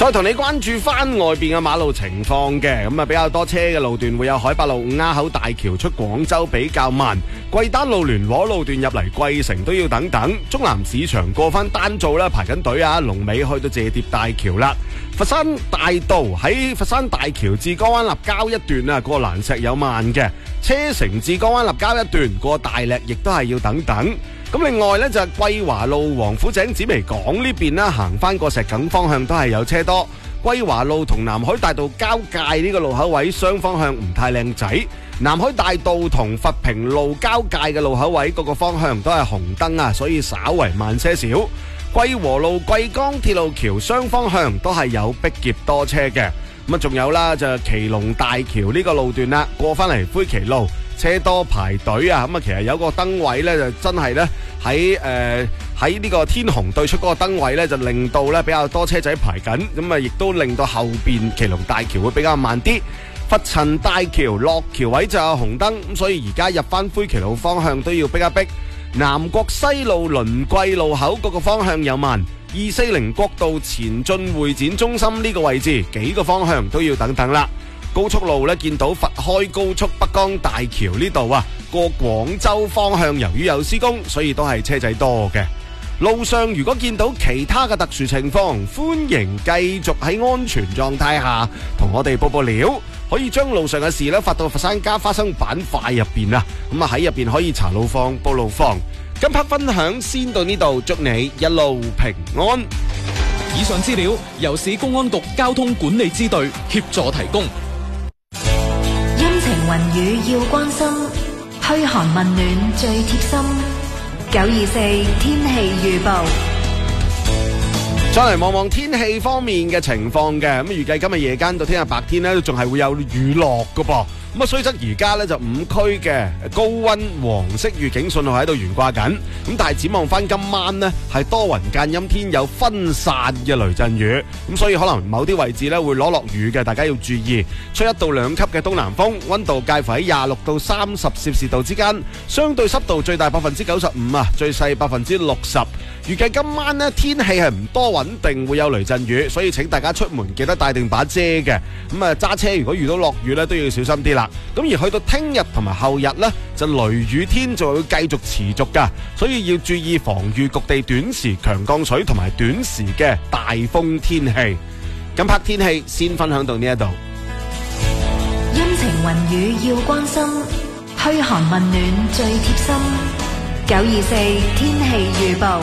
再同你關注翻外邊嘅馬路情況嘅，咁啊比較多車嘅路段會有海八路五鴉口大橋出廣州比較慢，貴丹路聯和路段入嚟貴城都要等等，中南市場過翻丹灶啦排緊隊啊，龍尾去到謝疊大橋啦。佛山大道喺佛山大橋至江灣立交一段啊，過蘭石有慢嘅，車城至江灣立交一段過大瀝亦都係要等等。咁另外呢，就係桂華路王府井紫微港呢邊啦，行翻過石硖方向都係有車多。桂華路同南海大道交界呢個路口位雙方向唔太靚仔，南海大道同佛平路交界嘅路口位各個方向都係紅燈啊，所以稍為慢些少。桂和路桂江鐵路橋雙方向都係有逼劫多車嘅。咁啊仲有啦，就係麒龍大橋呢個路段啦，過翻嚟灰旗路車多排隊啊。咁啊其實有個燈位呢，就真係呢喺呢個天虹對出嗰個燈位呢，就令到呢比較多車仔排緊，咁啊亦都令到後邊麒龍大橋會比較慢啲。佛陳大橋落橋位就有紅燈，咁所以而家入翻灰旗路方向都要逼一逼。南國西路輪桂路口嗰個方向有慢，240國道前進會展中心呢個位置幾個方向都要等等啦。高速路呢，見到佛開高速北江大橋呢度啊，過廣州方向由於有施工，所以都係車仔多嘅。路上如果見到其他嘅特殊情況，歡迎繼續喺安全狀態下同我哋報料，可以將路上嘅事呢發到佛山家花生板塊入邊啊，咁啊喺入邊可以查路況、報路況。今 part 分享先到呢度，祝你一路平安。 以上資料由市公安局交通管理支隊協助提供。 陰晴雲雨要關心，噓寒問暖最貼心。924天氣預報， 再嚟望望天氣方面嘅情況嘅，咁預計今日夜間到聽日白天呢，都仲係會有雨落㗎噃。咁啊，雖則而家咧就5區嘅高溫黃色預警信號喺度懸掛緊，咁但係展望翻今晚呢，係多雲間陰天，有分散嘅雷陣雨，咁所以可能某啲位置咧會攞落雨嘅，大家要注意。吹1到2級嘅東南風，溫度介乎喺26到30攝氏度之間，相對濕度最大95%啊，最細60%。預計今晚呢，天氣係唔多穩定，會有雷陣雨，所以請大家出門記得帶定把遮嘅。咁啊揸車如果遇到落雨咧，都要小心啲啦。咁而去到聽日同埋後日呢，就雷雨天就會繼續持續噶，所以要注意防禦局地短時強降水同埋短時嘅大風天氣。咁 part 天氣先分享到呢一度。 陰晴雲雨要關心，噓寒問暖最貼心。924天氣預報。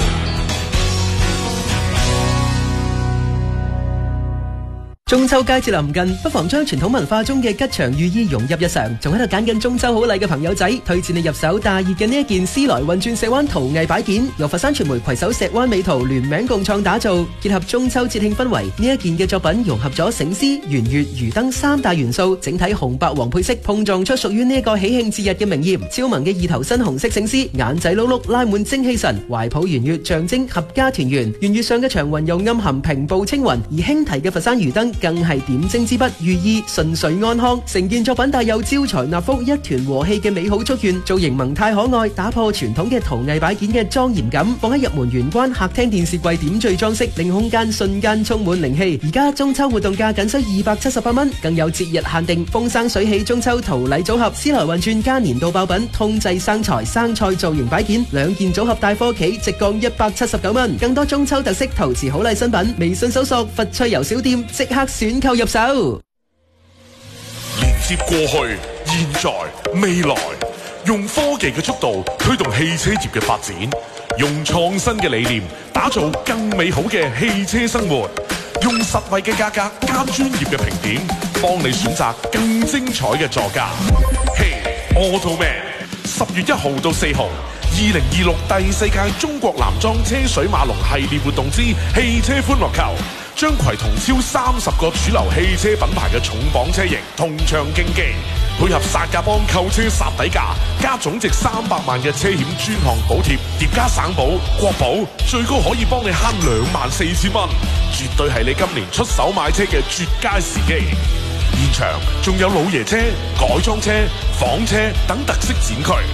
中秋佳節臨近，不妨將傳統文化中嘅吉祥寓意融入日常。仲喺度揀緊中秋好禮嘅朋友仔，推薦你入手大熱嘅呢一件絲來運轉石灣陶藝擺件，由佛山傳媒攜手石灣美陶聯名共創打造，結合中秋節慶氛圍。呢一件嘅作品融合咗醒獅、圓月、魚燈3大元素，整體紅白黃配色碰撞出屬於呢一個喜慶節日嘅明豔。超萌嘅2頭身紅色醒獅，眼仔碌碌拉滿精氣神，懷抱圓月象徵合家團圓。圓月上嘅長雲又暗含平步青雲，而輕提嘅佛山魚燈更係點睛之筆，寓意順遂安康。成件作品帶有招財納福、一團和氣嘅美好祝願，造型萌態可愛，打破傳統嘅陶藝擺件嘅莊嚴感，放喺入門玄關、客廳電視櫃點綴裝飾，令空間瞬間充滿靈氣。而家中秋活動價僅需278蚊，更有節日限定風生水起中秋陶禮組合，絲來運轉加年度爆品，通濟生財生菜造型擺件2件組合帶貨企，直降179蚊。更多中秋特色陶瓷好禮新品，微信搜索佛趣遊小店，即刻選購入手。 連接過去、現在、未來，用科技嘅速度推動汽車業嘅發展，用創新嘅理念打造更美好嘅汽車生活，用實惠嘅價格加專業嘅評點，幫你選擇更精彩嘅座駕。Hey Automan， 10月1號到4號，2026第4屆中國男裝車水馬龍系列活動之汽車歡樂球，將攜同超30個主流汽車品牌嘅重磅車型同場競技，配合薩價幫購車殺底價，加總值300萬嘅車險專項補貼，疊加省保、國保，最高可以幫你慳24000蚊，絕對係你今年出手買車嘅絕佳時機。現場仲有老爺車、改裝車、房車等特色展區。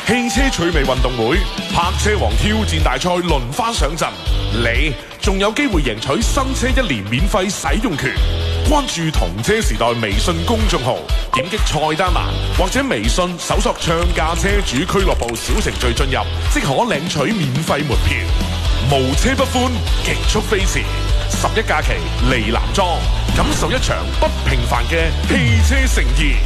汽車趣味運動會，泊車王挑戰大賽輪番上陣，你仲有機會贏取新車1年免費使用權。關注同車時代微信公眾號，點擊菜單欄或者微信搜索唱價車主俱樂部小程序進入，即可領取免費門票。無車不歡，極速飛馳。11假期嚟南莊，感受一場不平凡嘅汽車盛宴。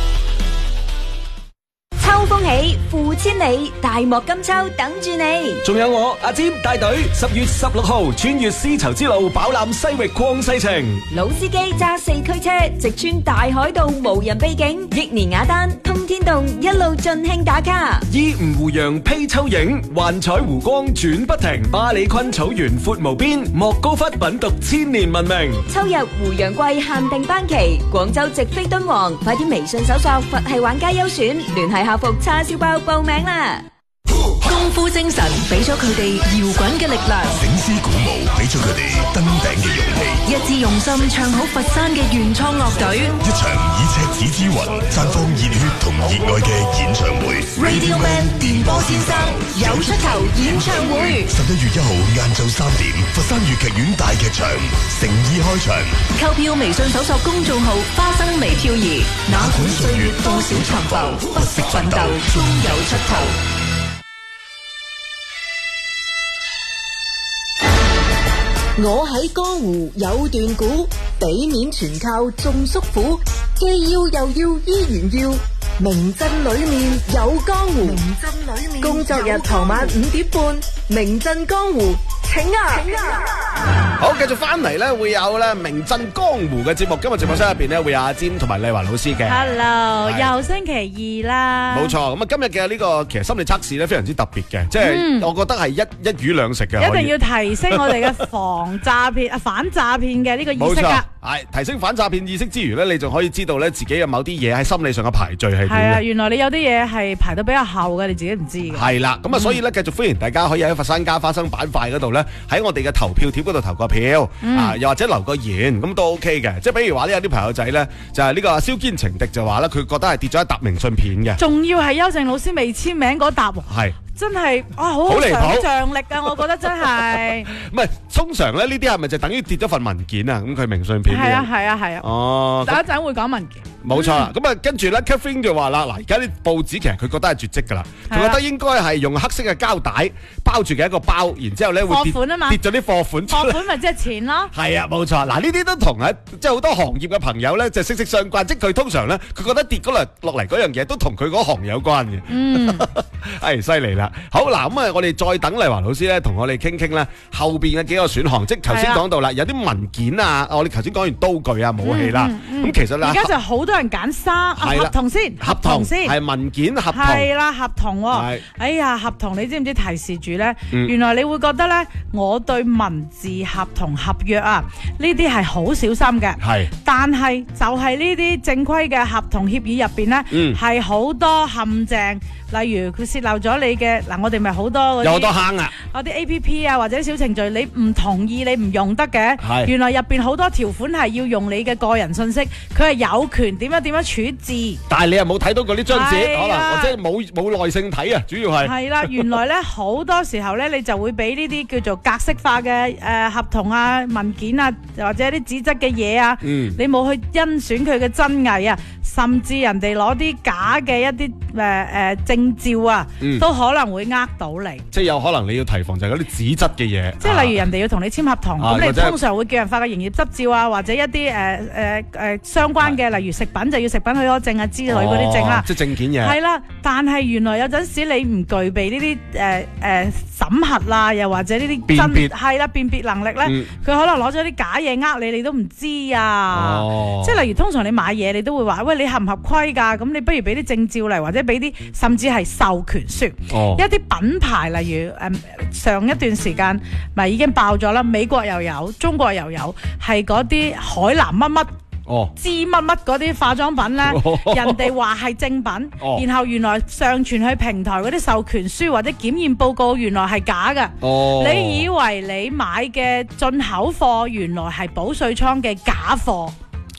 秋風起，付千里，大漠金秋等住你。 仲有我阿占帶隊10月16號穿越絲綢之路，飽覽西域曠世情。 老司機揸4驅車，直穿大海道無人秘境，益年雅丹通天洞一路盡興打卡。 依吳湖洋披秋影，幻彩湖光轉不停。巴里坤草原闊無邊，莫高窟品讀千年文明。 秋日湖洋季限定班期，廣州直飛敦煌，快啲微信搜索佛系玩家優選，聯繫客服叉燒包報名啦！ 功夫精神俾咗佢哋搖滾嘅力量， 醒獅鼓舞俾咗佢哋登頂嘅勇氣， 一致用心唱好佛山嘅原創樂隊， 一場以赤子之魂綻放熱血同熱愛嘅演唱會。 Radio Man 電波先生有出頭演唱會 11月1號晏晝3點，佛山粵劇院大劇場誠意開場。 購票微信搜索公眾號花生微漂兒，哪管歲月多少沉浮，不息奮鬥終有出頭。 我喺江湖有段古，俾面全靠眾叔父，既要又要依然要，名鎮裏面有江湖。工作日傍晚5點半，名鎮江湖，請啊！ 好，繼續翻嚟咧，會有咧名震江湖嘅節目。今日直播室入邊咧會有阿占同埋麗華老師嘅。 Hello，又星期2啦。 冇錯，咁啊今日嘅呢個其實心理測試咧非常之特別嘅，即係我覺得係一魚兩食嘅。 一定要提升我哋嘅防詐騙反詐騙嘅呢個意識㗎。 係提升反詐騙意識之餘咧，你仲可以知道咧自己有某啲嘢喺心理上嘅排序係點嘅。 係啊，原來你有啲嘢係排到比較後嘅，你自己唔知嘅。 係啦，咁啊所以咧繼續歡迎大家可以喺佛山加花生板塊嗰度咧，喺我哋嘅投票貼嗰度投個票，又或者留個言，咁都 OK 嘅。即係比如話呢，有啲朋友仔咧就係呢個蕭堅情敵就話咧，佢覺得係跌咗一沓明信片嘅， 仲要係邱正老師未簽名嗰沓喎。係。真係好想像力啊！我覺得真係唔係通常咧呢啲係咪就等於跌咗份文件啊？咁佢明信片係啊。 哦， 第一陣會講文件。 冇錯啦，咁啊跟住咧 Catherine 就話啦，嗱而家啲報紙其實佢覺得係絕跡㗎啦，佢覺得應該係用黑色嘅膠帶包住嘅一個包，然之後咧會跌咗啲貨款出嚟。貨款咪即係錢咯。係啊，冇錯。嗱呢啲都同即係好多行業嘅朋友咧就息息相關，即係佢通常咧佢覺得跌落嚟嗰樣嘢都同佢嗰行有關嘅。係犀利啦。好嗱，咁啊，我哋再等麗華老師咧，同我哋傾傾咧後邊嘅幾個選項，即係頭先講到啦，有啲文件啊，我哋頭先講完刀具啊、武器啦，咁其實咧， 而家就好多人揀合同先，合同先係文件合同， 係啦，合同喎。哎呀，合同你知唔知提示住咧？原來你會覺得咧，我對文字合同合約啊，呢啲係好小心嘅。係，但係就係呢啲正規嘅合同協議入邊咧，係好多陷阱。例如佢泄漏咗你嘅嗱，我哋咪好多嗰啲有好多坑啊， 嗰啲 APP 啊或者小程序，你唔同意你唔用得嘅。原來入邊好多條款係要用你嘅個人信息，佢係有權點樣處置。 但係你又冇睇到嗰啲張紙，可能或者冇耐性睇啊，主要係。係啦，原來咧好多時候咧，你就會俾呢啲叫做格式化嘅合同啊、文件啊，或者啲紙質嘅嘢啊，你冇去甄選佢嘅真偽啊，甚至人哋攞啲假嘅一啲證照啊，都可能會呃到你。 即係有可能你要提防就係嗰啲紙質嘅嘢。 即係例如人哋要同你簽合同，咁你通常會叫人發個營業執照啊，或者一啲相關嘅，例如食品就要食品許可證啊之類嗰啲證啦。 即係證件嘢。係啦，但係原來有陣時你唔具備呢啲審核啦，又或者呢啲辨別能力咧，佢可能攞咗啲假嘢呃你，你都唔知啊。即係例如通常你買嘢，你都會話喂，你合唔合規㗎？咁你不如俾啲證照嚟，或者俾啲甚至係授權書。一啲品牌例如上一段時間咪已經爆咗啦，美國又有，中國又有，係嗰啲海南乜乜。知乜乜嗰啲化妝品咧，人哋話係正品，然後原來上傳去平台嗰啲授權書或者檢驗報告原來係假嘅。你以為你買嘅進口貨原來係保稅倉嘅假貨。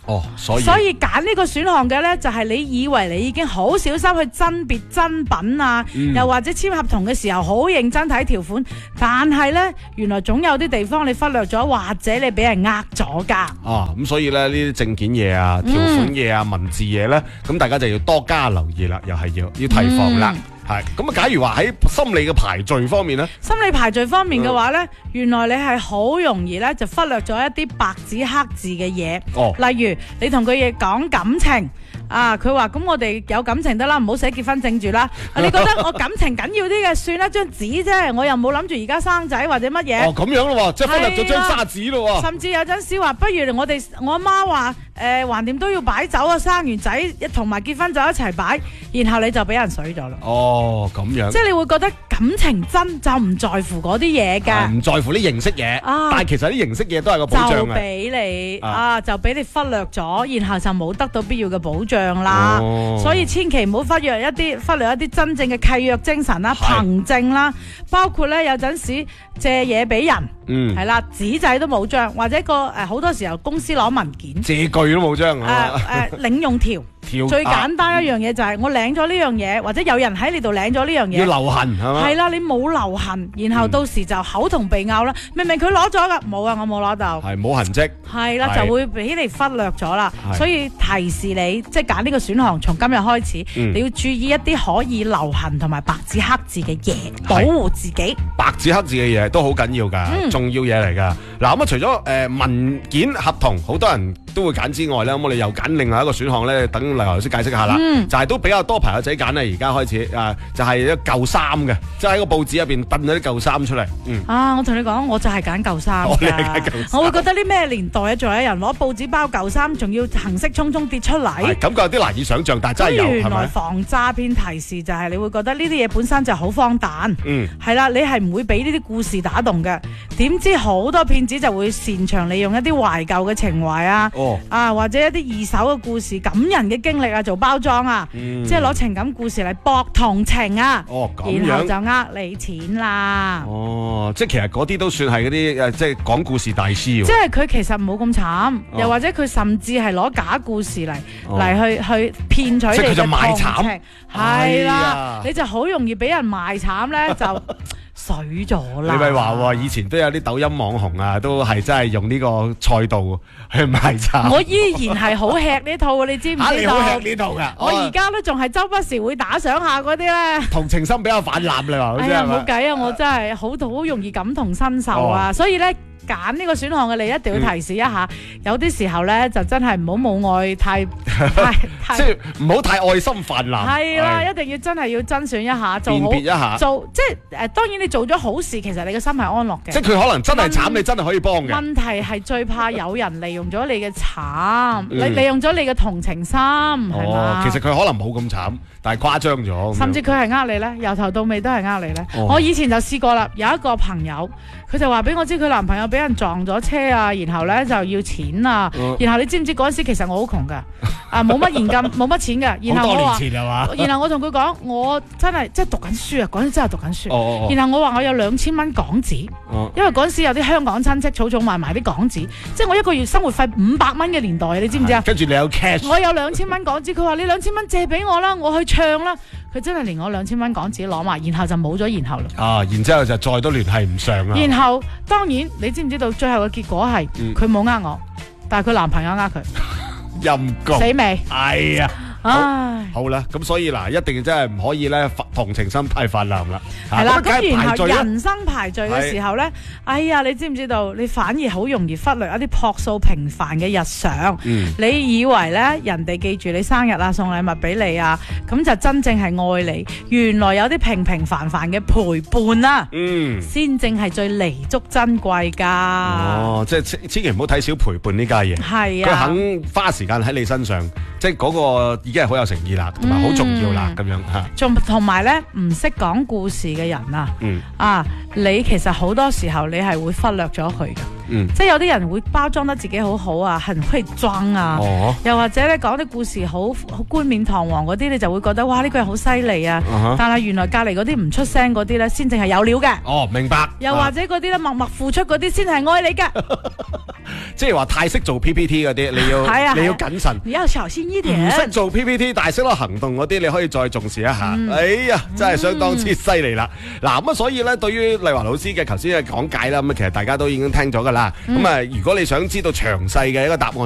所以揀呢個選項嘅呢，就係你以為你已經好小心去甄別真品啊，又或者簽合同嘅時候好認真睇條款，但係呢，原來總有啲地方你忽略咗，或者你俾人呃咗㗎。 咁所以咧呢啲證件嘢啊、條款嘢啊、文字嘢呢，咁大家就要多加留意啦，又係要提防啦。係咁啊！假如話喺心理嘅排序方面咧， 心理排序方面嘅話咧，原來你係好容易咧就忽略咗一啲白紙黑字嘅嘢。例如你同佢嘢講感情啊，佢話咁我哋有感情得啦，唔好寫結婚證住啦。你覺得我感情緊要啲嘅，算一張紙啫，我又冇諗住而家生仔或者乜嘢。 咁樣咯，即係忽略咗張沙紙咯。 甚至有陣時話，不如我阿媽話橫掂都要擺酒啊，生完仔同埋結婚就一齊擺，然後你就俾人水咗啦。 咁樣， 即係你會覺得感情真就唔在乎嗰啲嘢㗎， 唔在乎啲形式嘢，但係其實啲形式嘢都係個保障就俾你就俾你忽略咗，然後就冇得到必要嘅保障啦。所以千祈唔好忽略一啲真正嘅契約精神啦、憑證啦，包括咧有陣時借嘢俾人，係啦，紙仔都冇張，或者好多時候公司攞文件， 借據都冇張， 領用條。最簡單一樣嘢就係我領咗呢樣嘢，或者有人喺你度領咗呢樣嘢， 要留痕係嘛？ 係啦，你冇留痕，然後到時就口同鼻拗啦。明明佢攞咗噶，冇啊，我冇攞到， 係冇痕跡， 係啦，就會俾你忽略咗啦。所以提示你，即係揀呢個選項，從今日開始，你要注意一啲可以留痕同埋白紙黑字嘅嘢，保護自己。白紙黑字嘅嘢都好緊要噶，重要嘢嚟噶。嗱咁啊，除咗文件合同，好多人都會揀之外咧，咁我哋又揀另外一個選項咧，等黎老師解釋下啦。就係都比較多朋友仔揀咧，而家開始就係一舊衫嘅，即係喺個報紙入邊掟咗啲舊衫出嚟。 我同你講，我就係揀舊衫。我會覺得啲咩年代啊，仲有人攞報紙包舊衫，仲要行色匆匆跌出嚟， 感覺有啲難以想象，但係真係有。 原來防詐騙提示就係你會覺得呢啲嘢本身就好荒誕。係啦，你係唔會俾呢啲故事打動嘅。點知好多騙子就會擅長利用一啲懷舊嘅情懷或者一啲二手嘅故事、感人嘅經歷啊，做包裝啊，即係攞情感故事嚟博同情啊，然後就呃你錢啦。 即係其實嗰啲都算係嗰啲即係講故事大師。即係佢其實冇咁慘，又或者佢甚至係攞假故事嚟去騙取你嘅同情。即係佢就賣慘，係啦，你就好容易俾人賣慘咧就。水咗啦！ 你咪話以前都有啲抖音網紅啊，都係真係用呢個賽道去賣慘。 我依然係好吃呢套，你知唔知道？ 你好吃呢套㗎？ 我而家都仲係周不時會打賞下嗰啲咧。 同情心比較泛濫，你話好似係咪？ 冇計啊！我真係好容易感同身受啊！所以咧。揀呢個選項嘅你一定要提示一下，有啲時候咧就真係唔好母愛太即係唔好太愛心泛濫。 係啦，一定要真係要甄選一下，做好辨別一下， 即係當然你做咗好事，其實你嘅心係安樂嘅。 即係佢可能真係慘，你真係可以幫嘅。 問題係最怕有人利用咗你嘅慘，利用咗你嘅同情心，係嘛？ 其實佢可能冇咁慘，但係誇張咗。 甚至佢係你咧，由頭到尾都係你咧。我以前就試過啦，有一個朋友，佢就話俾我知佢男朋友俾人撞咗車啊，然後咧就要錢啊，然後你知唔知嗰陣時其實我好窮噶，冇乜現金，冇乜錢噶。然後我話，然後我同佢講，我真係即係讀緊書啊，嗰陣真係讀緊書。然後我話我有2000蚊港紙，因為嗰陣時有啲香港親戚儲埋埋啲港紙，即係我一個月生活費500蚊嘅年代，你知唔知啊？ 跟住你有 cash， 我有2000蚊港紙，佢話你2000蚊借俾我啦，我去唱啦。佢真係連我2000蚊港紙攞埋，然後就冇咗然後啦。 然之後就再都聯繫唔上啦。 然後當然你知唔知道最後嘅結果係佢冇我，但係佢男朋友佢陰公死未？ 哎呀！好啦，咁所以嗱，一定真係唔可以咧同情心太泛濫啦。 係啦，咁然後人生排序嘅時候咧，哎呀，你知唔知道？你反而好容易忽略一啲樸素平凡嘅日常。你以為咧人哋記住你生日啊，送禮物俾你啊，咁就真正係愛你。原來有啲平平凡凡嘅陪伴啊，先正係最彌足珍貴噶。 即係千祈唔好睇小陪伴呢家嘢。 係啊， 佢肯花時間喺你身上，即係嗰個已經係好有誠意啦，同埋好重要啦，咁樣吓。 同埋咧，唔識講故事嘅人啊，你其實好多時候你係會忽略咗佢嘅。即係有啲人會包裝得自己好好啊，很可以裝啊，又或者咧講啲故事好冠冕堂皇嗰啲，你就會覺得哇呢個人好犀利啊。但係原來隔籬嗰啲唔出聲嗰啲咧，先正係有料嘅。 明白。 又或者嗰啲咧默默付出嗰啲，先係愛你嘅。 即係話太識做 PPT 嗰啲，你要謹慎， 你要小心一點。 唔識做 PPT 但係識得行動嗰啲，你可以再重視一下。哎呀，真係相當之犀利啦！嗱咁啊，所以咧，對於麗華老師嘅頭先嘅講解啦，咁其實大家都已經聽咗噶啦。咁啊，如果你想知道詳細嘅一個答案。